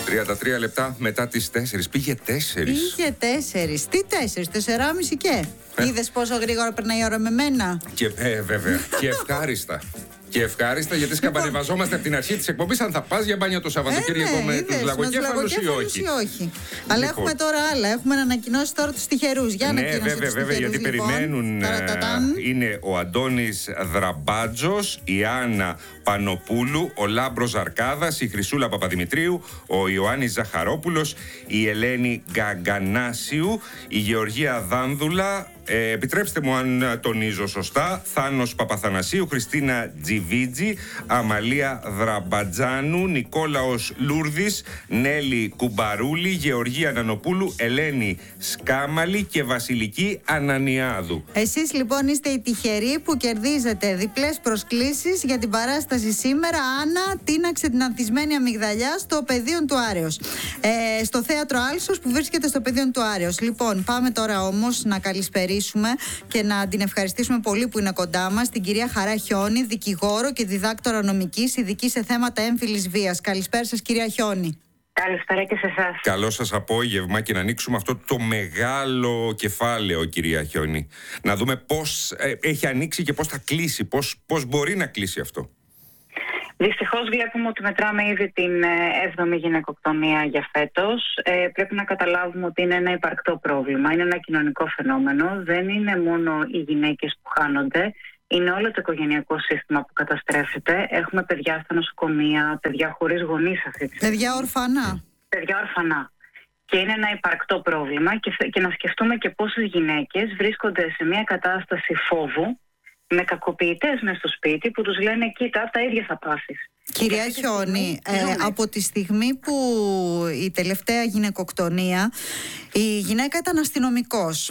33 λεπτά μετά τις 4. Πήγε 4. Πήγε 4. Τι 4, 4,5 και. Είδες πόσο γρήγορα περνάει η ώρα με μένα. Και βέβαια. Και ευχάριστα. Και ευχάριστα, γιατί σκαμπανεβαζόμαστε από την αρχή της εκπομπής αν θα πας για μπάνιο το Σαββατοκύριακο με τους λαγοκέφαλους ή όχι. Αλλά έχουμε τώρα άλλα. Έχουμε να ανακοινώσει τώρα τους τυχερούς. Για να βέβαια, γιατί περιμένουν. Είναι ο Αντώνης Δραμπάτζος, η Άννα Πανοπούλου, ο Λάμπρος Αρκάδας, η Χρυσούλα Παπαδημητρίου, ο Ιωάννης Ζαχαρόπουλος, η Ελένη Γκαγκανάσιου, η Γεωργία Δάνδουλα. Επιτρέψτε μου αν τονίζω σωστά. Θάνος Παπαθανασίου, Χριστίνα Τζιβίτζη, Αμαλία Δραμπατζάνου, Νικόλαος Λούρδης, Νέλη Κουμπαρούλη, Γεωργία Νανοπούλου, Ελένη Σκάμαλη και Βασιλική Ανανιάδου. Εσείς λοιπόν είστε οι τυχεροί που κερδίζετε διπλές προσκλήσεις για την παράσταση σήμερα. Άννα τίναξε την ανθισμένη αμυγδαλιά στο Πεδίο του Άρεως. Στο θέατρο Άλσος που βρίσκεται στο Πεδίο του Άρεως. Λοιπόν, πάμε τώρα όμως να καλησπερίσουμε και να την ευχαριστήσουμε πολύ που είναι κοντά μας, την κυρία Χαρά Χιόνη, δικηγόρο και διδάκτορα νομικής, ειδική σε θέματα έμφυλης βίας. Καλησπέρα σας, κυρία Χιόνη. Καλησπέρα και σε εσάς. Καλό σας απόγευμα και να ανοίξουμε αυτό το μεγάλο κεφάλαιο, κυρία Χιόνη. Να δούμε πώς έχει ανοίξει και πώς θα κλείσει, πώς μπορεί να κλείσει αυτό. Δυστυχώς βλέπουμε ότι μετράμε ήδη την 7η γυναικοκτονία για φέτος. Πρέπει να καταλάβουμε ότι είναι ένα υπαρκτό πρόβλημα, είναι ένα κοινωνικό φαινόμενο. Δεν είναι μόνο οι γυναίκες που χάνονται, είναι όλο το οικογενειακό σύστημα που καταστρέφεται. Έχουμε παιδιά στα νοσοκομεία, παιδιά χωρίς γονείς αυτή τη στιγμή. Παιδιά ορφανά. Παιδιά ορφανά. Και είναι ένα υπαρκτό πρόβλημα και να σκεφτούμε και πόσες γυναίκες βρίσκονται σε μια κατάσταση φόβου, με κακοποιητές μες στο σπίτι που τους λένε κοίτα τα ίδια θα πάθεις. Κυρία Χιόνη, από τη στιγμή που η τελευταία γυναικοκτονία, η γυναίκα ήταν αστυνομικός,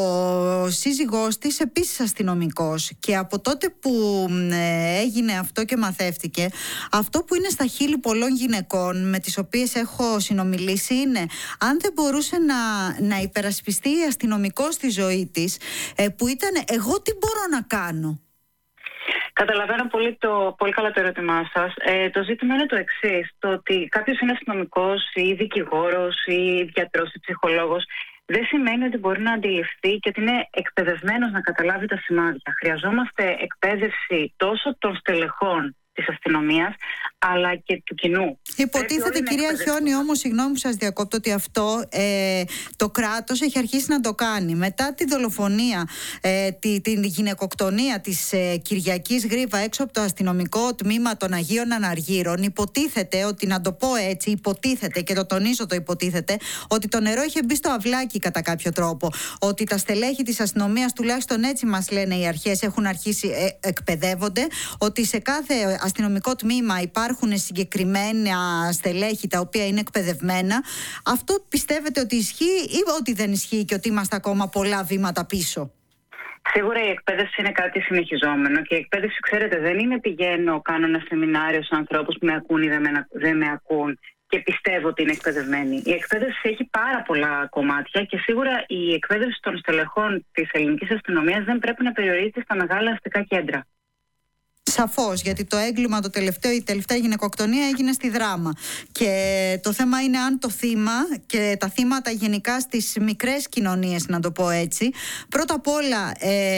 ο σύζυγός της επίσης αστυνομικός, και από τότε που έγινε αυτό και μαθεύτηκε, αυτό που είναι στα χείλη πολλών γυναικών με τις οποίες έχω συνομιλήσει είναι αν δεν μπορούσε να υπερασπιστεί η αστυνομικός στη ζωή της, που ήταν εγώ τι μπορώ να κάνω. Καταλαβαίνω πολύ καλά το ερώτημά σας. Το ζήτημα είναι το εξής, το ότι κάποιος είναι αστυνομικός ή δικηγόρος ή γιατρός ή ψυχολόγος δεν σημαίνει ότι μπορεί να αντιληφθεί και ότι είναι εκπαιδευμένος να καταλάβει τα σημάδια. Χρειαζόμαστε εκπαίδευση τόσο των στελεχών της αστυνομίας αλλά και του κοινού. Υποτίθεται, κυρία Χιόνη, όμως, συγγνώμη που σας διακόπτω, ότι αυτό το κράτος έχει αρχίσει να το κάνει. Μετά τη δολοφονία, την γυναικοκτονία της Κυριακής Γρίβα έξω από το αστυνομικό τμήμα των Αγίων Αναργύρων, υποτίθεται ότι, να το πω έτσι, υποτίθεται και το τονίζω το υποτίθεται, ότι το νερό είχε μπει στο αυλάκι κατά κάποιο τρόπο. Ότι τα στελέχη της αστυνομίας, τουλάχιστον έτσι μας λένε οι αρχές, έχουν αρχίσει, εκπαιδεύονται, ότι σε κάθε αστυνομικό τμήμα υπάρχουν συγκεκριμένα στελέχη τα οποία είναι εκπαιδευμένα. Αυτό πιστεύετε ότι ισχύει ή ότι δεν ισχύει και ότι είμαστε ακόμα πολλά βήματα πίσω? Σίγουρα η εκπαίδευση είναι κάτι συνεχιζόμενο και η εκπαίδευση, ξέρετε, δεν είναι πηγαίνω, κάνω ένα σεμινάριο σε ανθρώπους που με ακούν ή δεν με ακούν και πιστεύω ότι είναι εκπαιδευμένοι. Η εκπαίδευση έχει πάρα πολλά κομμάτια και σίγουρα η εκπαίδευση των στελεχών της ελληνικής αστυνομίας δεν πρέπει να περιορίζεται στα μεγάλα αστικά κέντρα. Σαφώς, γιατί το έγκλημα η τελευταία γυναικοκτονία έγινε στη Δράμα. Και το θέμα είναι αν το θύμα και τα θύματα γενικά στις μικρές κοινωνίες, να το πω έτσι. Πρώτα απ' όλα,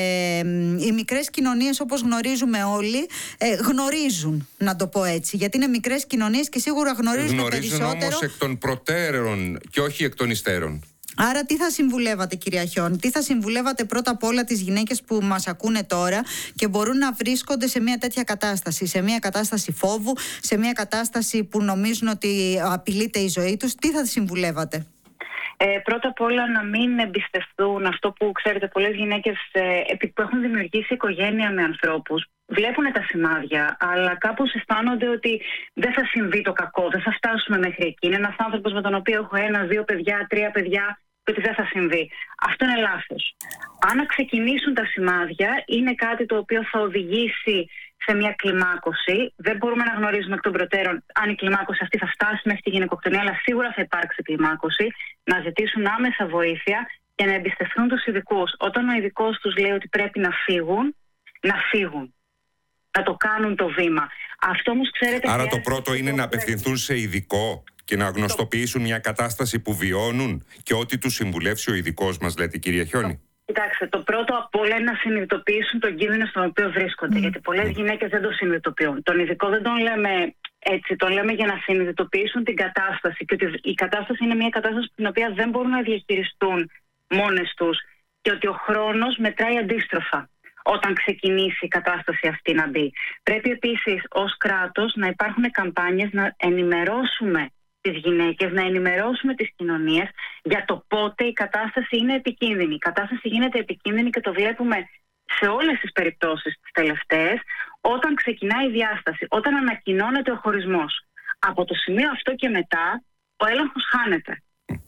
οι μικρές κοινωνίες, όπως γνωρίζουμε όλοι, γνωρίζουν, να το πω έτσι. Γιατί είναι μικρές κοινωνίες και σίγουρα γνωρίζουν περισσότερο. Γνωρίζουν όμως εκ των προτέρων και όχι εκ των υστέρων. Άρα τι θα συμβουλεύατε, κυρία Χιόνη, τι θα συμβουλεύατε πρώτα απ' όλα τις γυναίκες που μας ακούνε τώρα και μπορούν να βρίσκονται σε μια τέτοια κατάσταση, σε μια κατάσταση φόβου, σε μια κατάσταση που νομίζουν ότι απειλείται η ζωή τους, τι θα τις συμβουλεύατε? Πρώτα απ' όλα να μην εμπιστευτούν αυτό που, ξέρετε, πολλές γυναίκες που έχουν δημιουργήσει οικογένεια με ανθρώπους βλέπουν τα σημάδια, αλλά κάπως αισθάνονται ότι δεν θα συμβεί το κακό, δεν θα φτάσουμε μέχρι εκεί. Είναι ένας άνθρωπος με τον οποίο έχω 1, 2 παιδιά, 3 παιδιά, και ότι δεν θα συμβεί. Αυτό είναι λάθος. Αν ξεκινήσουν τα σημάδια, είναι κάτι το οποίο θα οδηγήσει σε μια κλιμάκωση. Δεν μπορούμε να γνωρίζουμε εκ των προτέρων αν η κλιμάκωση αυτή θα φτάσει μέχρι τη γυναικοκτονία, αλλά σίγουρα θα υπάρξει κλιμάκωση. Να ζητήσουν άμεσα βοήθεια και να εμπιστευτούν τους ειδικούς. Όταν ο ειδικός τους λέει ότι πρέπει να φύγουν, να φύγουν. Να το κάνουν το βήμα. Αυτό όμως, ξέρετε. Άρα το πρώτο είναι να απευθυνθούν σε ειδικό και να γνωστοποιήσουν μια κατάσταση που βιώνουν και ό,τι τους συμβουλεύσει ο ειδικός μας, λέτε, κυρία Χιόνι? Κοιτάξτε, το πρώτο απ' όλα είναι να συνειδητοποιήσουν τον κίνδυνο στον οποίο βρίσκονται. Γιατί πολλές γυναίκες δεν το συνειδητοποιούν. Τον ειδικό δεν τον λέμε έτσι, τον λέμε για να συνειδητοποιήσουν την κατάσταση. Και ότι η κατάσταση είναι μια κατάσταση την οποία δεν μπορούν να διαχειριστούν μόνες τους. Και ότι ο χρόνος μετράει αντίστροφα όταν ξεκινήσει η κατάσταση αυτή να μπει. Πρέπει επίσης ως κράτος να υπάρχουν καμπάνιες να ενημερώσουμε τις γυναίκες, να ενημερώσουμε τις κοινωνίες για το πότε η κατάσταση είναι επικίνδυνη. Η κατάσταση γίνεται επικίνδυνη και το βλέπουμε σε όλες τις περιπτώσεις τις τελευταίες, όταν ξεκινάει η διάσταση, όταν ανακοινώνεται ο χωρισμός. Από το σημείο αυτό και μετά, ο έλεγχος χάνεται.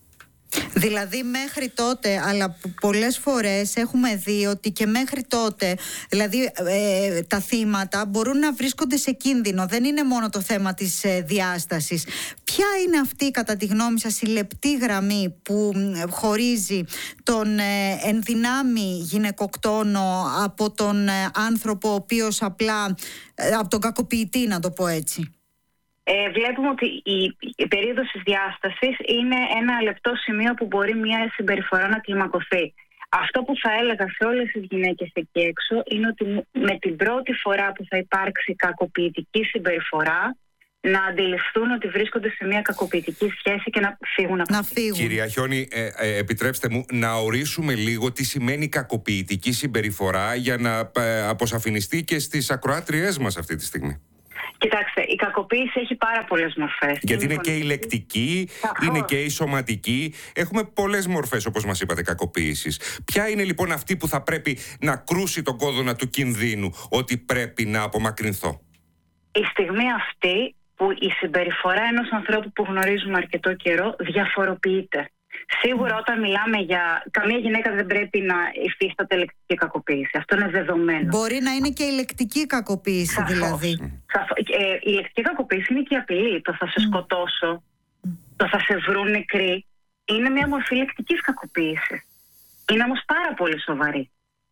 Δηλαδή μέχρι τότε, αλλά πολλές φορές έχουμε δει ότι και μέχρι τότε, δηλαδή τα θύματα μπορούν να βρίσκονται σε κίνδυνο. Δεν είναι μόνο το θέμα της διάστασης. Ποια είναι αυτή, κατά τη γνώμη σας, η λεπτή γραμμή που χωρίζει τον ενδυνάμει γυναικοκτόνο από τον άνθρωπο ο οποίος απλά, από τον κακοποιητή, να το πω έτσι? Βλέπουμε ότι η περίοδος της διάστασης είναι ένα λεπτό σημείο που μπορεί μια συμπεριφορά να κλιμακωθεί. Αυτό που θα έλεγα σε όλες τις γυναίκες εκεί έξω είναι ότι με την πρώτη φορά που θα υπάρξει κακοποιητική συμπεριφορά, να αντιληφθούν ότι βρίσκονται σε μια κακοποιητική σχέση και να φύγουν από αυτή. Κυρία Χιόνι, επιτρέψτε μου να ορίσουμε λίγο τι σημαίνει κακοποιητική συμπεριφορά για να αποσαφινιστεί και στις ακροάτριές μας αυτή τη στιγμή. Κοιτάξτε, η κακοποίηση έχει πάρα πολλές μορφές. Γιατί είναι και η λεκτική, είναι και η σωματική. Έχουμε πολλές μορφές, όπως μας είπατε, κακοποίησης. Ποια είναι λοιπόν αυτή που θα πρέπει να κρούσει τον κόδωνα του κινδύνου, ότι πρέπει να απομακρυνθώ? Η στιγμή αυτή που η συμπεριφορά ενός ανθρώπου που γνωρίζουμε αρκετό καιρό διαφοροποιείται. Σίγουρα όταν μιλάμε για... Καμία γυναίκα δεν πρέπει να υφίσταται λεκτική κακοποίηση. Αυτό είναι δεδομένο. Μπορεί να είναι και η λεκτική κακοποίηση. Σαφώς. Δηλαδή. Η λεκτική κακοποίηση είναι και η απειλή. Το θα σε σκοτώσω, το θα σε βρουν νεκροί. Είναι μια μορφή λεκτικής κακοποίησης. Είναι όμως πάρα πολύ σοβαρή.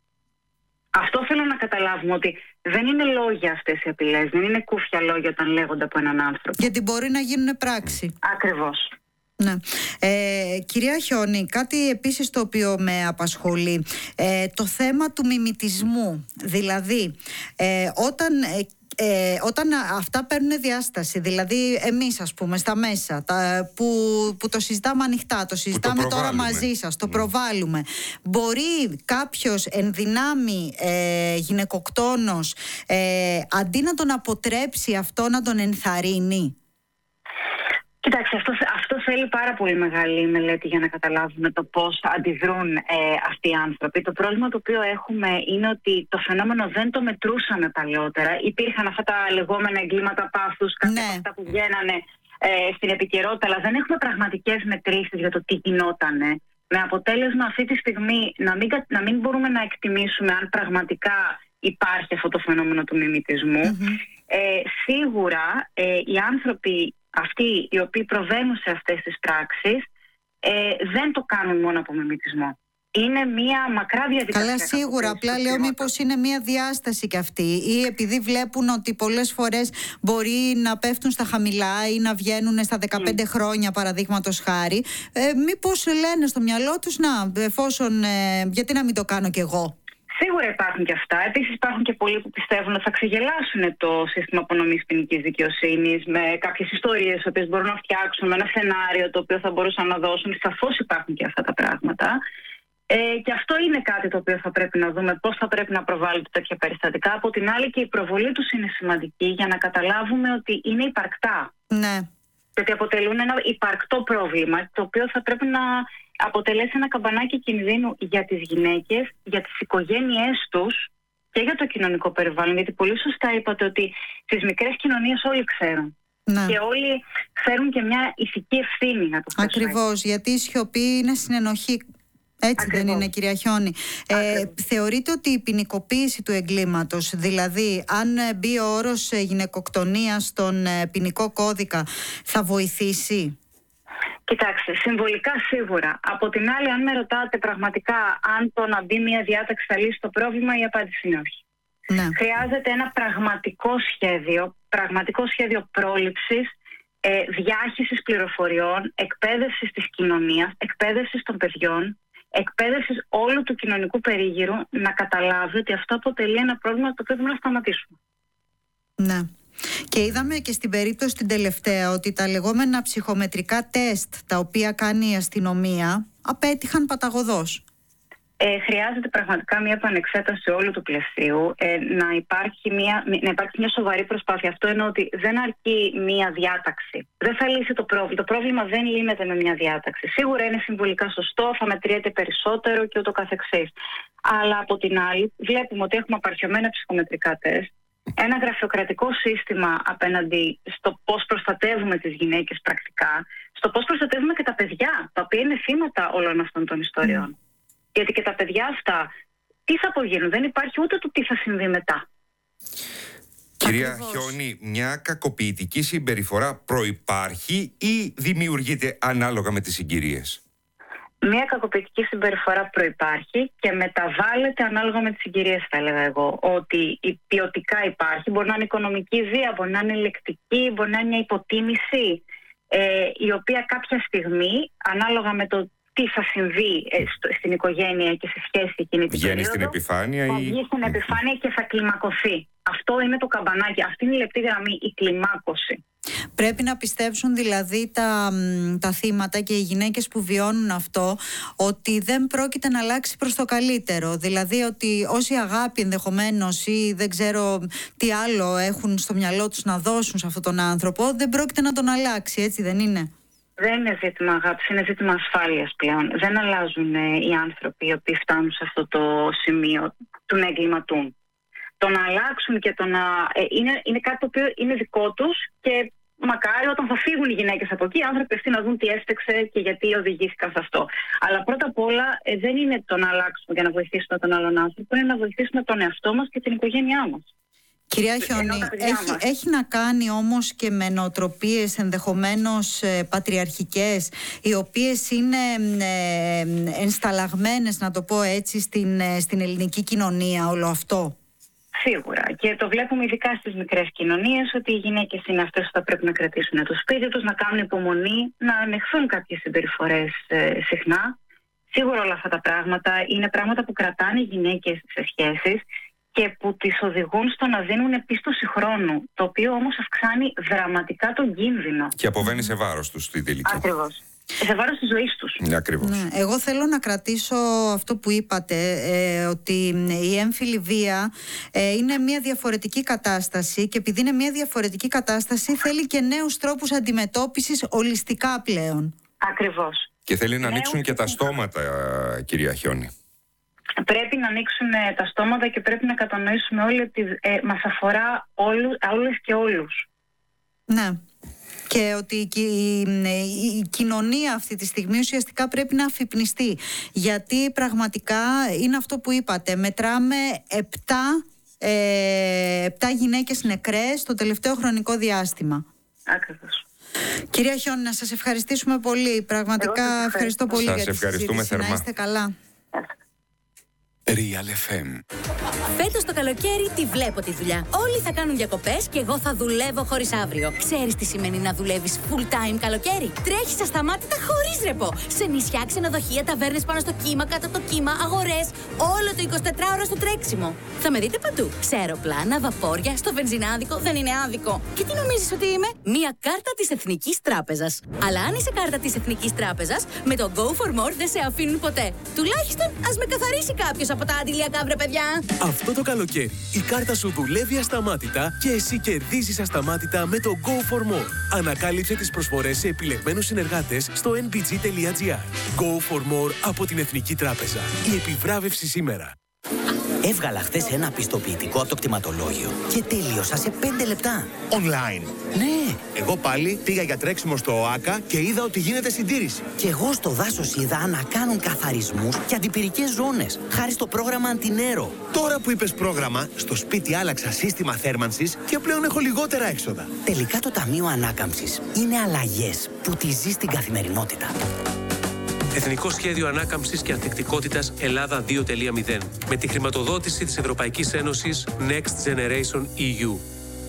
Αυτό θέλω να καταλάβουμε, ότι δεν είναι λόγια αυτές οι απειλές. Δεν είναι κούφια λόγια όταν λέγονται από έναν άνθρωπο. Γιατί μπορεί να γίνουν πράξη. Ακριβώς. Ναι. Κυρία Χιόνι, κάτι επίσης το οποίο με απασχολεί, το θέμα του μιμητισμού. Δηλαδή, όταν αυτά παίρνουν διάσταση, δηλαδή εμείς ας πούμε στα μέσα που το συζητάμε ανοιχτά, το συζητάμε τώρα μαζί σας, το προβάλλουμε, μπορεί κάποιος ενδυνάμει γυναικοκτόνος αντί να τον αποτρέψει αυτό, να τον ενθαρρύνει? Κοιτάξτε, αυτό θέλει πάρα πολύ μεγάλη μελέτη για να καταλάβουμε το πώς αντιδρούν αυτοί οι άνθρωποι. Το πρόβλημα το οποίο έχουμε είναι ότι το φαινόμενο δεν το μετρούσαμε παλιότερα. Υπήρχαν αυτά τα λεγόμενα εγκλήματα πάθους, κάποια από αυτά που βγαίνανε στην επικαιρότητα, αλλά δεν έχουμε πραγματικές μετρήσεις για το τι γινότανε. Με αποτέλεσμα αυτή τη στιγμή να μην μπορούμε να εκτιμήσουμε αν πραγματικά υπάρχει αυτό το φαινόμενο του μιμητισμού. Σίγουρα οι άνθρωποι αυτοί οι οποίοι προβαίνουν σε αυτές τις πράξεις δεν το κάνουν μόνο από μιμητισμό. Είναι μια μακρά διαδικασία. Καλά, σίγουρα. Απλά λέω μήπως είναι μια διάσταση κι αυτή, ή επειδή βλέπουν ότι πολλές φορές μπορεί να πέφτουν στα χαμηλά ή να βγαίνουν στα 15 χρόνια, παραδείγματος χάρη, μήπως λένε στο μυαλό τους, να, εφόσον, γιατί να μην το κάνω κι εγώ? Σίγουρα υπάρχουν και αυτά. Επίσης υπάρχουν και πολλοί που πιστεύουν ότι θα ξεγελάσουν το σύστημα απονομής ποινικής δικαιοσύνης με κάποιες ιστορίες που μπορούν να φτιάξουν, με ένα σενάριο το οποίο θα μπορούσαν να δώσουν. Σαφώς υπάρχουν και αυτά τα πράγματα. Και αυτό είναι κάτι το οποίο θα πρέπει να δούμε, πώς θα πρέπει να προβάλλονται τέτοια περιστατικά. Από την άλλη, και η προβολή τους είναι σημαντική για να καταλάβουμε ότι είναι υπαρκτά. Ναι. Γιατί αποτελούν ένα υπαρκτό πρόβλημα, το οποίο θα πρέπει να αποτελέσει ένα καμπανάκι κινδύνου για τις γυναίκες, για τις οικογένειές τους και για το κοινωνικό περιβάλλον. Γιατί πολύ σωστά είπατε ότι στις μικρές κοινωνίες όλοι ξέρουν. Ναι. Και όλοι φέρουν και μια ηθική ευθύνη, να το θέσουμε. Ακριβώς, γιατί η σιωπή είναι συνενοχή. Έτσι ακριβώς. Δεν είναι, κυρία Χιόνι? Θεωρείτε ότι η ποινικοποίηση του εγκλήματος, δηλαδή αν μπει ο όρος γυναικοκτονία στον ποινικό κώδικα, θα βοηθήσει? Κοιτάξτε, συμβολικά σίγουρα. Από την άλλη, αν με ρωτάτε πραγματικά αν το να μπει μια διάταξη θα λύσει το πρόβλημα, η απάντηση είναι όχι. Ναι. Χρειάζεται ένα πραγματικό σχέδιο πρόληψης διάχυσης πληροφοριών, εκπαίδευσης της κοινωνίας, εκπαίδευσης των παιδιών, εκπαίδευσης όλου του κοινωνικού περίγυρου να καταλάβει ότι αυτό αποτελεί ένα πρόβλημα το οποίο πρέπει να σταματήσουμε. Ναι. Και είδαμε και στην περίπτωση την τελευταία ότι τα λεγόμενα ψυχομετρικά τεστ τα οποία κάνει η αστυνομία απέτυχαν παταγωδώς. Χρειάζεται πραγματικά μια επανεξέταση όλου του πλαισίου, να υπάρξει μια σοβαρή προσπάθεια. Αυτό είναι ότι δεν αρκεί μια διάταξη. Δεν θα λύσει το πρόβλημα. Το πρόβλημα δεν λύνεται με μια διάταξη. Σίγουρα είναι συμβολικά σωστό, θα μετριέται περισσότερο και ούτω καθεξής. Αλλά από την άλλη, βλέπουμε ότι έχουμε απαρχιωμένα ψυχομετρικά τεστ, ένα γραφειοκρατικό σύστημα απέναντι στο πώς προστατεύουμε τις γυναίκες πρακτικά, στο πώς προστατεύουμε και τα παιδιά, τα οποία είναι θύματα όλων αυτών των ιστοριών. Γιατί και τα παιδιά αυτά, τι θα απογίνουν, δεν υπάρχει ούτε το τι θα συμβεί μετά. Κυρία Χιόνι, μια κακοποιητική συμπεριφορά προϋπάρχει ή δημιουργείται ανάλογα με τις συγκυρίες? Μια κακοποιητική συμπεριφορά προϋπάρχει και μεταβάλλεται ανάλογα με τις συγκυρίες, θα έλεγα εγώ. Ότι η ποιοτικά υπάρχει, μπορεί να είναι οικονομική βία, μπορεί να είναι λεκτική, μπορεί να είναι μια υποτίμηση, η οποία κάποια στιγμή, ανάλογα με το τι θα συμβεί στην οικογένεια και σε σχέση εκείνη την βγαίνει περίοδο, στην επιφάνεια θα βγει στην επιφάνεια και θα κλιμακωθεί. Αυτό είναι το καμπανάκι, αυτή είναι η λεπτή γραμμή, η κλιμάκωση. Πρέπει να πιστέψουν δηλαδή τα θύματα και οι γυναίκες που βιώνουν αυτό ότι δεν πρόκειται να αλλάξει προς το καλύτερο. Δηλαδή ότι όση αγάπη ενδεχομένως ή δεν ξέρω τι άλλο έχουν στο μυαλό τους να δώσουν σε αυτόν τον άνθρωπο, δεν πρόκειται να τον αλλάξει, έτσι δεν είναι? Δεν είναι ζήτημα αγάπης, είναι ζήτημα ασφάλειας πλέον. Δεν αλλάζουν οι άνθρωποι οι οποίοι φτάνουν σε αυτό το σημείο του να εγκληματούν. Το να αλλάξουν και το να... είναι κάτι το οποίο είναι δικό τους και μακάρι όταν θα φύγουν οι γυναίκες από εκεί, οι άνθρωποι αυτοί να δουν τι έφταξε και γιατί οδηγήθηκαν σε αυτό. Αλλά πρώτα απ' όλα δεν είναι το να αλλάξουμε για να βοηθήσουμε τον άλλον άνθρωπο, είναι να βοηθήσουμε τον εαυτό μας και την οικογένειά μας. Κυρία Χιόνι, έχει να κάνει όμως και με νοοτροπίες ενδεχομένως πατριαρχικές, οι οποίες είναι ενσταλλαγμένες, να το πω έτσι, στην ελληνική κοινωνία όλο αυτό? Σίγουρα. Και το βλέπουμε ειδικά στις μικρές κοινωνίες, ότι οι γυναίκες είναι αυτές που θα πρέπει να κρατήσουν το σπίτι τους, να κάνουν υπομονή, να ανεχθούν κάποιες συμπεριφορές συχνά. Σίγουρα όλα αυτά τα πράγματα είναι πράγματα που κρατάνε οι γυναίκες σε σχέσεις και που τις οδηγούν στο να δίνουν πίστοση χρόνου, το οποίο όμως αυξάνει δραματικά τον κίνδυνο. Και αποβαίνει σε βάρος τους στη τελική. Ακριβώς. Σε βάρος της ζωής τους. Ακριβώς. Ναι, εγώ θέλω να κρατήσω αυτό που είπατε, ότι η έμφυλη βία είναι μια διαφορετική κατάσταση και επειδή είναι μια διαφορετική κατάσταση θέλει και νέους τρόπους αντιμετώπισης ολιστικά πλέον. Ακριβώς. Και θέλει να ανοίξουν και τα στόματα, κυρία Χιόνι. Πρέπει να ανοίξουν τα στόματα και πρέπει να κατανοήσουμε όλοι ότι μας αφορά όλες και όλους. Ναι. Και ότι η κοινωνία αυτή τη στιγμή ουσιαστικά πρέπει να αφυπνιστεί. Γιατί πραγματικά είναι αυτό που είπατε. Μετράμε 7 γυναίκες νεκρές το τελευταίο χρονικό διάστημα. Ακριβώς. Κυρία Χιόνι, να σας ευχαριστήσουμε πολύ. Πραγματικά ευχαριστώ πολύ για τη συζήτηση. Να είστε καλά. Real FM. Φέτος το καλοκαίρι τη βλέπω τη δουλειά. Όλοι θα κάνουν διακοπές και εγώ θα δουλεύω χωρίς αύριο. Ξέρεις τι σημαίνει να δουλεύεις full time καλοκαίρι? Τρέχεις ασταμάτητα χωρίς ρεπό. Σε νησιά, ξενοδοχεία, ταβέρνες πάνω στο κύμα, κάτω από το κύμα, αγορές. Όλο το 24ωρο στο τρέξιμο. Θα με δείτε παντού. Σε αεροπλάνα, βαπόρια, στο βενζινάδικο. Δεν είναι άδικο. Και τι νομίζεις ότι είμαι? Μία κάρτα της Εθνικής Τράπεζας. Αλλά αν είσαι κάρτα της Εθνικής Τράπεζας, με το Go for More δεν σε αφήνουν ποτέ. Τουλάχιστον ας με καθαρίσει κάποιος από τα αντιλιακά, βρε παιδιά. Αυτό το καλοκαίρι η κάρτα σου δουλεύει ασταμάτητα και εσύ κερδίζεις ασταμάτητα με το Go for More. Ανακάλυψε τις προσφορές σε επιλεγμένους συνεργάτες στο nbg.gr. Go for More από την Εθνική Τράπεζα. Η επιβράβευση σήμερα. Έβγαλα χθες ένα πιστοποιητικό από το κτηματολόγιο και τελείωσα σε 5 λεπτά. Online. Ναι. Εγώ πάλι πήγα για τρέξιμο στο ΟΑΚΑ και είδα ότι γίνεται συντήρηση. Και εγώ στο δάσος είδα να κάνουν καθαρισμούς και αντιπυρικές ζώνες, χάρη στο πρόγραμμα Αντινέρο. Τώρα που είπες πρόγραμμα, στο σπίτι άλλαξα σύστημα θέρμανσης και πλέον έχω λιγότερα έξοδα. Τελικά το Ταμείο Ανάκαμψης είναι αλλαγές που τη ζεις στην καθημερινότητα. Εθνικό Σχέδιο Ανάκαμψης και Ανθεκτικότητας Ελλάδα 2.0 με τη χρηματοδότηση της Ευρωπαϊκής Ένωσης Next Generation EU.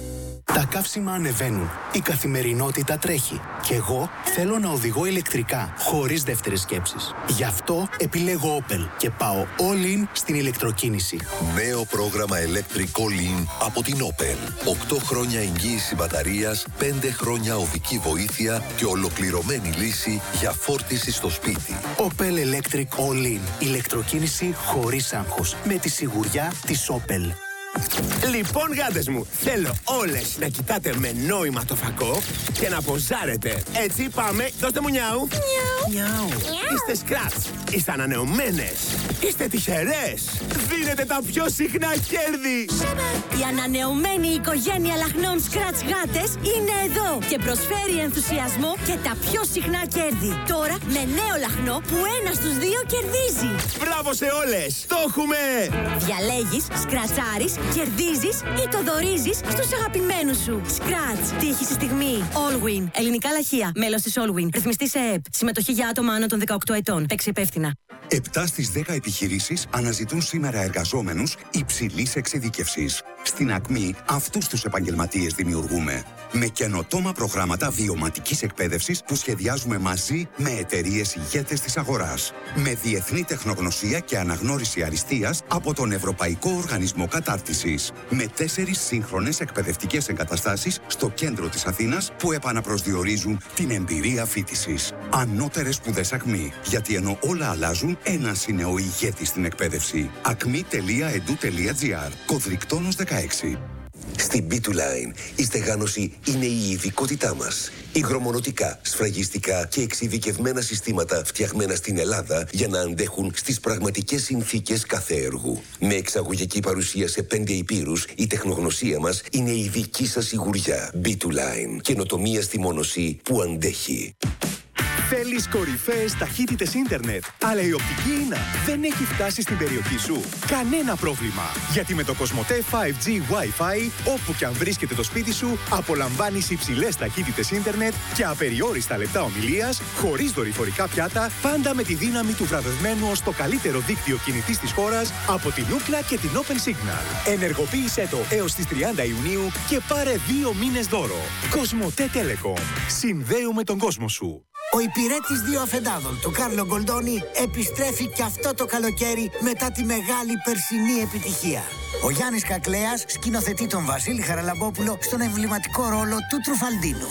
Τα καύσιμα ανεβαίνουν, η καθημερινότητα τρέχει και εγώ θέλω να οδηγώ ηλεκτρικά, χωρίς δεύτερες σκέψεις. Γι' αυτό επιλέγω Opel και πάω all in στην ηλεκτροκίνηση. Νέο πρόγραμμα Electric All In από την Opel. 8 χρόνια εγγύηση μπαταρίας, 5 χρόνια οδική βοήθεια και ολοκληρωμένη λύση για φόρτιση στο σπίτι. Opel Electric All In. Ηλεκτροκίνηση χωρίς άγχος. Με τη σιγουριά της Opel. Λοιπόν, γάτες μου, θέλω όλες να κοιτάτε με νόημα το φακό και να ποζάρετε. Έτσι, πάμε. Δώστε μου νιάου. Νιάου. Είστε σκράτς. Είστε ανανεωμένες. Είστε τυχερές. Δίνετε τα πιο συχνά κέρδη. Η ανανεωμένη οικογένεια λαχνών Scratch γάτες είναι εδώ και προσφέρει ενθουσιασμό και τα πιο συχνά κέρδη. Τώρα με νέο λαχνό που 1 στους 2 κερδίζει. Μπράβο σε όλες. Το έχουμε. Διαλέγεις, σκρατσάρεις, κερδίζεις ή το δωρίζεις στους αγαπημένους σου. Scratch. Τύχη στη στιγμή. Allwin. Ελληνικά λαχεία. Μέλος της Allwin. Ρυθμιστή σε ΕΕΠ. Συμμετοχή για άτομα άνω των 18 ετών. Παίξει υπεύθυνα. 7 στις 10 επιχειρήσεις αναζητούν σήμερα εργαζόμενους υψηλής εξειδίκευσης. Στην Ακμή αυτούς τους επαγγελματίες δημιουργούμε. Με καινοτόμα προγράμματα βιωματικής εκπαίδευσης που σχεδιάζουμε μαζί με εταιρείες ηγέτες της αγοράς. Με διεθνή τεχνογνωσία και αναγνώριση αριστείας από τον Ευρωπαϊκό Οργανισμό Κατάρτισης. Με 4 σύγχρονες εκπαιδευτικές εγκαταστάσεις στο κέντρο της Αθήνας που επαναπροσδιορίζουν την εμπειρία φοιτησης. Ανώτερες σπουδές Ακμή. Γιατί ενώ όλα αλλάζουν, ένας είναι ο ηγέτης στην εκπαίδευση. acmi.edu.gr. Κωδρικτόνος 16. Στην B2Line η στεγάνωση είναι η ειδικότητά μας. Υγρομονωτικά, σφραγιστικά και εξειδικευμένα συστήματα φτιαγμένα στην Ελλάδα για να αντέχουν στις πραγματικές συνθήκες κάθε έργου. Με εξαγωγική παρουσία σε 5 υπήρους, η τεχνογνωσία μας είναι η δική σας σιγουριά. B2Line. Καινοτομία στη μόνωση που αντέχει. Θέλεις κορυφαίες ταχύτητες ίντερνετ, αλλά η οπτική ίνα δεν έχει φτάσει στην περιοχή σου? Κανένα πρόβλημα, γιατί με το Cosmote 5G Wi-Fi, όπου και αν βρίσκεται το σπίτι σου, απολαμβάνεις υψηλές ταχύτητες ίντερνετ και απεριόριστα λεπτά ομιλίας, χωρίς δορυφορικά πιάτα, πάντα με τη δύναμη του βραβευμένου ως το καλύτερο δίκτυο κινητής της χώρας από την Ookla και την Open Signal. Ενεργοποίησέ το έως τις 30 Ιουνίου και πάρε 2 μήνες δώρο. Cosmote Telecom. Συνδέουμε τον κόσμο σου. Ο υπηρέτης 2 αφεντάδων, το Κάρλο Γκολντόνι, επιστρέφει και αυτό το καλοκαίρι μετά τη μεγάλη περσινή επιτυχία. Ο Γιάννης Κακλέας σκηνοθετεί τον Βασίλη Χαραλαμπόπουλο στον εμβληματικό ρόλο του Τρουφαλντίνο.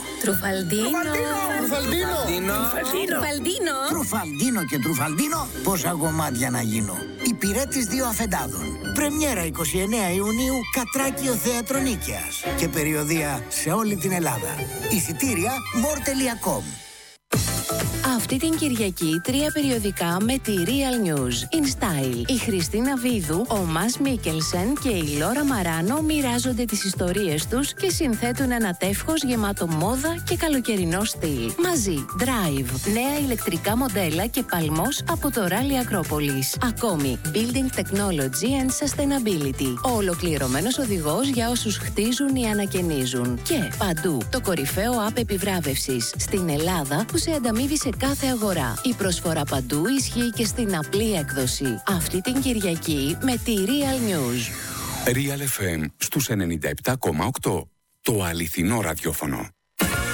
Τρουφαλντίνο και Τρουφαλντίνο, πόσα κομμάτια να γίνω. Υπηρέτης 2 αφεντάδων. Πρεμιέρα 29 Ιουνίου, Κατράκιο Θέατρο Νίκαιας. Και περιοδεία σε όλη την Ελλάδα. Εισιτήρια more.com. Αυτή την Κυριακή 3 περιοδικά με τη Real News. In Style. Η Χριστίνα Βίδου, ο Μας Μίκελσεν και η Λόρα Μαράνο μοιράζονται τις ιστορίες τους και συνθέτουν ένα τεύχος γεμάτο μόδα και καλοκαιρινό στυλ. Μαζί, Drive, νέα ηλεκτρικά μοντέλα και παλμός από το Rally Acropolis. Ακόμη, Building Technology and Sustainability. Ο ολοκληρωμένος οδηγός για όσους χτίζουν ή ανακαινίζουν. Και παντού, το κορυφαίο app επιβράβευσης στην Ελλάδα που σε ανταμείβει σε κάθε αγορά. Η προσφορά παντού ισχύει και στην απλή έκδοση. Αυτή την Κυριακή με τη Real News. Real FM στους 97,8. Το αληθινό ραδιόφωνο.